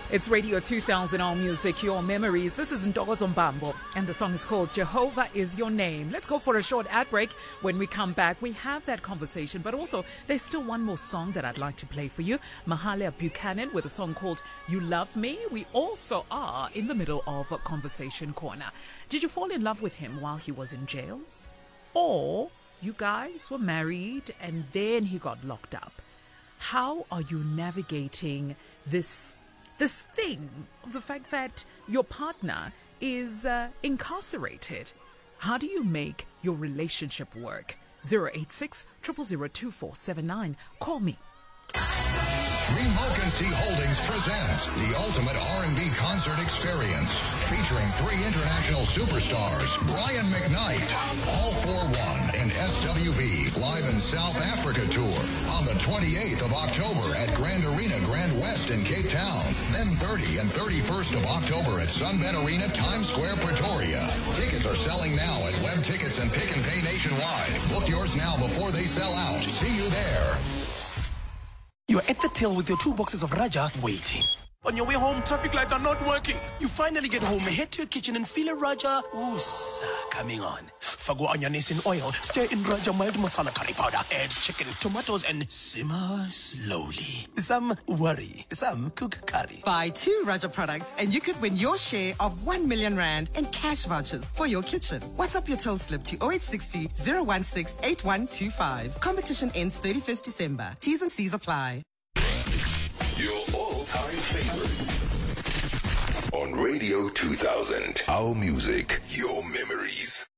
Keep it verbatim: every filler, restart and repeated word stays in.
It's Radio two thousand, All Music, Your Memories. This is Ntokozo Mbambo, and the song is called Jehovah Is Your Name. Let's go for a short ad break. When we come back, we have that conversation, but also there's still one more song that I'd like to play for you. Mahalia Buchanan with a song called You Love Me. We also are in the middle of a conversation corner. Did you fall in love with him while he was in jail? Or you guys were married and then he got locked up? How are you navigating this this thing of the fact that your partner is uh, incarcerated? How do you make your relationship work? zero eight six, zero zero zero, two four seven nine. Call me. Remogency Holdings presents the ultimate R and B concert experience, featuring three international superstars, Brian McKnight, All for One, and S W V live in South Africa tour on the twenty-eighth of October at Grand Arena Grand West in Cape Town. Then thirty and thirty-first of October at Sunbet Arena, Times Square, Pretoria. Tickets are selling now at Web Tickets and Pick and Pay nationwide. Book yours now before they sell out. See you there. You're at the till with your two boxes of Raja waiting. On your way home, traffic lights are not working. You finally get home, head to your kitchen and feel a Raja oosa coming on. Fago onions in oil, stir in Raja mild masala curry powder, add chicken, tomatoes, and simmer slowly. Some worry, some cook curry. Buy two Raja products and you could win your share of one million rand and cash vouchers for your kitchen. WhatsApp your till slip to oh eight six oh, zero one six, eight one two five. Competition ends thirty-first December. T's and C's apply. Your all-time favorites on Radio two thousand. Our music, your memories.